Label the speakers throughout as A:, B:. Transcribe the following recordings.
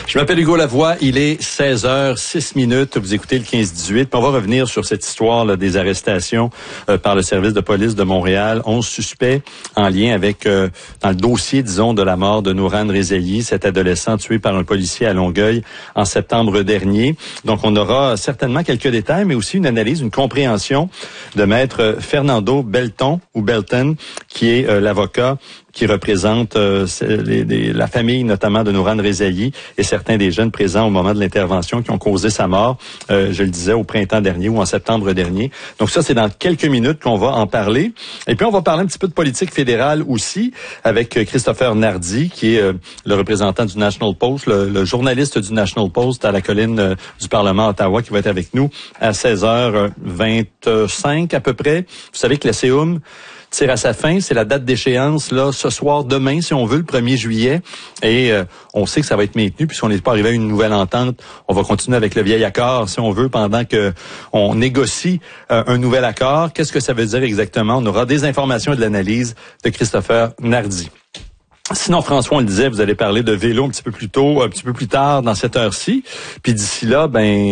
A: Je m'appelle Hugo Lavoie, il est 16h06. Vous écoutez le 15-18. Puis on va revenir sur cette histoire là, des arrestations par le service de police de Montréal. 11 suspects en lien avec, dans le dossier, disons, de la mort de Nourhan Rezaei, cet adolescent tué par un policier à Longueuil en septembre dernier. Donc on aura certainement quelques détails, mais aussi une analyse, une compréhension de maître Fernando Belton, qui est l'avocat qui représente la famille notamment de Nourhan Rezaei et certains des jeunes présents au moment de l'intervention qui ont causé sa mort, je le disais, au printemps dernier ou en septembre dernier. Donc ça, c'est dans quelques minutes qu'on va en parler. Et puis, on va parler un petit peu de politique fédérale aussi avec Christopher Nardi, qui est le représentant du National Post, le journaliste du National Post à la colline du Parlement à Ottawa, qui va être avec nous à 16h25 à peu près. Vous savez que la CEUM tire à sa fin, c'est la date d'échéance là ce soir, demain si on veut, le 1er juillet, et on sait que ça va être maintenu puisqu'on n'est pas arrivé à une nouvelle entente. On va continuer avec le vieil accord si on veut pendant que on négocie un nouvel accord. Qu'est-ce que ça veut dire exactement? On aura des informations et de l'analyse de Christopher Nardi. Sinon, François, on le disait, vous allez parler de vélo un petit peu plus tôt, un petit peu plus tard dans cette heure-ci. Puis d'ici là,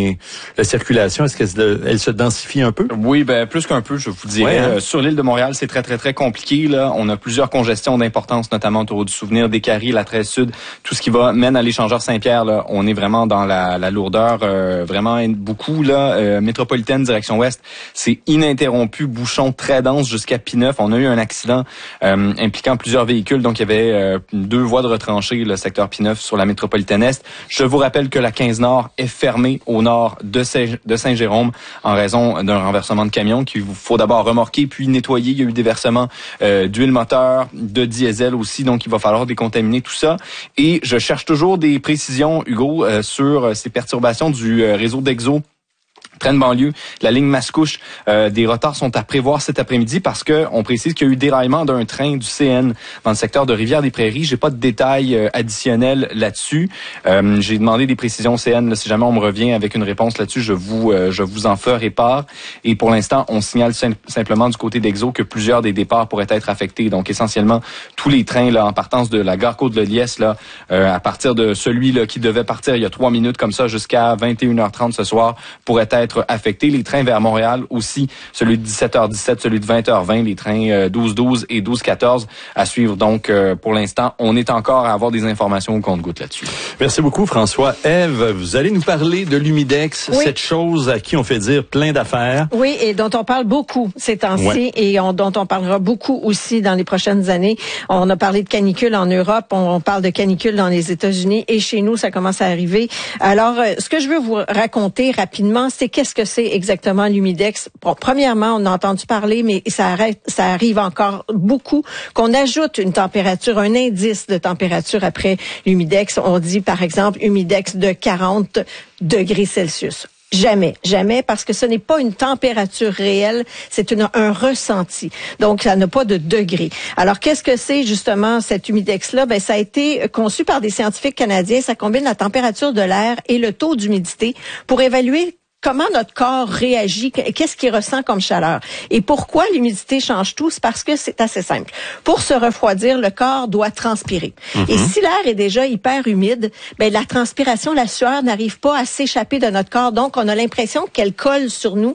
A: la circulation, est-ce qu'elle se densifie un peu?
B: Oui, plus qu'un peu, je vous dirais.
A: Ouais, hein?
B: Sur l'île de Montréal, c'est très, très, très compliqué. Là, on a plusieurs congestions d'importance, notamment autour du Souvenir, des Caries, la 13 Sud, tout ce qui mène à l'échangeur Saint-Pierre. Là, on est vraiment dans la lourdeur, vraiment beaucoup. Là, métropolitaine, direction ouest, c'est ininterrompu, bouchon très dense jusqu'à P9. On a eu un accident impliquant plusieurs véhicules, donc il y avait 2 voies de retranchée, le secteur P9 sur la métropolitaine Est. Je vous rappelle que la 15 Nord est fermée au nord de Saint-Jérôme en raison d'un renversement de camion qu'il faut d'abord remorquer puis nettoyer. Il y a eu des versements d'huile moteur, de diesel aussi, donc il va falloir décontaminer tout ça. Et je cherche toujours des précisions, Hugo, sur ces perturbations du réseau d'Exo. Train de banlieue, la ligne Mascouche, des retards sont à prévoir cet après-midi parce que on précise qu'il y a eu déraillement d'un train du CN dans le secteur de Rivière-des-Prairies. J'ai pas de détails additionnels là-dessus. J'ai demandé des précisions au CN. Là, si jamais on me revient avec une réponse là-dessus, je vous en ferai part. Et pour l'instant, on signale simplement du côté d'Exo que plusieurs des départs pourraient être affectés. Donc essentiellement, tous les trains là en partance de la gare Côte-de-Liesse là, à partir de celui là qui devait partir il y a 3 minutes comme ça jusqu'à 21h30 ce soir pourraient être affectés. Les trains vers Montréal aussi, celui de 17h17, celui de 20h20, les trains 12-12 et 12-14 à suivre. Donc, pour l'instant, on est encore à avoir des informations au compte-gouttes là-dessus.
A: Merci beaucoup, François. Ève, vous allez nous parler de l'Humidex,
C: oui.
A: Cette chose à qui on fait dire plein d'affaires.
C: Oui, et dont on parle beaucoup ces temps-ci,
A: ouais.
C: Et dont on parlera beaucoup aussi dans les prochaines années. On a parlé de canicule en Europe, on parle de canicule dans les États-Unis, et chez nous, ça commence à arriver. Alors, ce que je veux vous raconter rapidement, c'est qu'est-ce que c'est exactement l'Humidex? Bon, premièrement, on a entendu parler, mais ça arrive encore beaucoup, qu'on ajoute une température, un indice de température après l'Humidex. On dit, par exemple, Humidex de 40 degrés Celsius. Jamais, parce que ce n'est pas une température réelle, c'est un ressenti. Donc, ça n'a pas de degré. Alors, qu'est-ce que c'est justement cet Humidex-là? Ça a été conçu par des scientifiques canadiens. Ça combine la température de l'air et le taux d'humidité pour évaluer comment notre corps réagit, qu'est-ce qu'il ressent comme chaleur. Et pourquoi l'humidité change tout? C'est parce que c'est assez simple. Pour se refroidir, le corps doit transpirer. Mm-hmm. Et si l'air est déjà hyper humide, la transpiration, la sueur n'arrive pas à s'échapper de notre corps. Donc, on a l'impression qu'elle colle sur nous.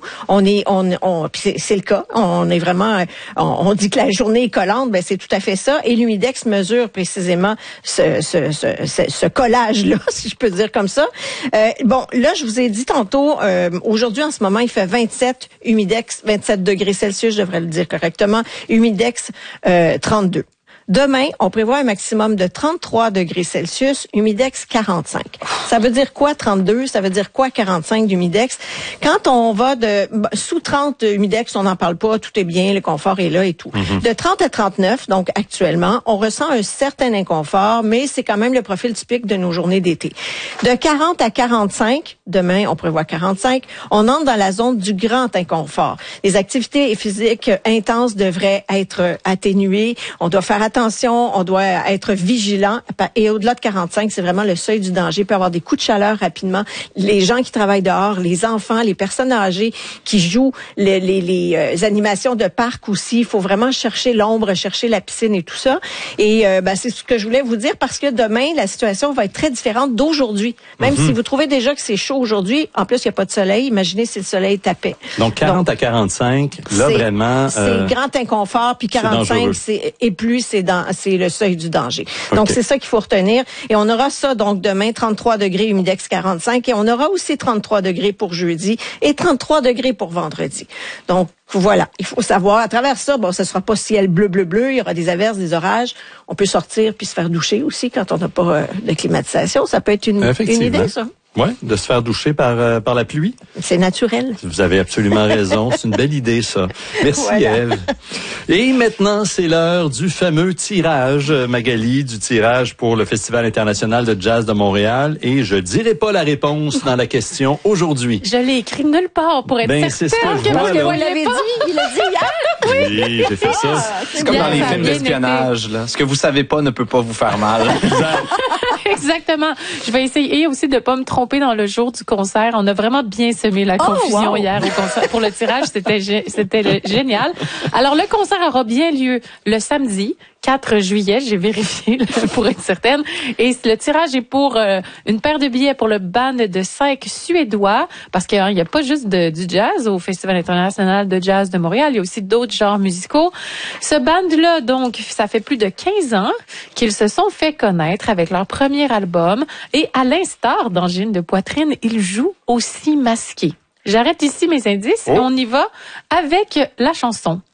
C: C'est le cas. On est vraiment, on dit que la journée est collante. C'est tout à fait ça. Et l'Humidex mesure précisément ce collage-là, si je peux dire comme ça. Là, je vous ai dit tantôt, aujourd'hui, en ce moment, il fait 27 Humidex, 27 degrés Celsius, je devrais le dire correctement. Humidex, 32. Demain, on prévoit un maximum de 33 degrés Celsius, Humidex 45. Ça veut dire quoi 32? Ça veut dire quoi 45 d'Humidex? Quand on va sous 30 Humidex, on n'en parle pas, tout est bien, le confort est là et tout. Mm-hmm. De 30 à 39, donc actuellement, on ressent un certain inconfort, mais c'est quand même le profil typique de nos journées d'été. De 40 à 45, demain, on prévoit 45, on entre dans la zone du grand inconfort. Les activités physiques intenses devraient être atténuées. On doit faire attention attention, on doit être vigilant. Et au-delà de 45, c'est vraiment le seuil du danger. Il peut y avoir des coups de chaleur rapidement. Les gens qui travaillent dehors, les enfants, les personnes âgées qui jouent les animations de parc aussi. Il faut vraiment chercher l'ombre, chercher la piscine et tout ça. Et c'est ce que je voulais vous dire parce que demain, la situation va être très différente d'aujourd'hui. Même si vous trouvez déjà que c'est chaud aujourd'hui, en plus, il n'y a pas de soleil. Imaginez si le soleil tapait.
A: Donc, 40 à 45, là, vraiment...
C: C'est grand inconfort, puis 45, c'est le seuil du danger. Okay. Donc, c'est ça qu'il faut retenir. Et on aura ça, donc, demain, 33 degrés, humidex 45. Et on aura aussi 33 degrés pour jeudi et 33 degrés pour vendredi. Donc, voilà, il faut savoir. À travers ça, ce sera pas ciel bleu. Il y aura des averses, des orages. On peut sortir puis se faire doucher aussi quand on n'a pas de climatisation. Ça peut être une idée, ça.
A: Oui, de se faire doucher par la pluie.
C: C'est naturel.
A: Vous avez absolument raison. C'est une belle idée, ça. Merci, voilà. Ève. Et maintenant, c'est l'heure du fameux tirage, Magali, du tirage pour le Festival international de jazz de Montréal. Et je dirai pas la réponse dans la question aujourd'hui.
D: Je l'ai écrit nulle part pour être certaine.
A: C'est ce que je vois,
C: parce que vous l'avez dit, il l'a dit hier.
A: Oui, j'ai fait ça.
B: C'est comme dans les films d'espionnage, là. Ce que vous savez pas ne peut pas vous faire mal.
D: Exactement. Je vais essayer aussi de pas me tromper dans le jour du concert. On a vraiment bien semé la confusion hier au concert. Pour le tirage, c'était génial. Alors, le concert aura bien lieu le samedi 4 juillet, j'ai vérifié pour être certaine. Et le tirage est pour une paire de billets pour le band de 5 Suédois, parce qu'il n'y a pas juste du jazz au Festival international de jazz de Montréal, il y a aussi d'autres genres musicaux. Ce band-là, donc, ça fait plus de 15 ans qu'ils se sont fait connaître avec leur premier album. Et à l'instar d'Angine de poitrine, ils jouent aussi masqués. J'arrête ici mes indices et on y va avec la chanson.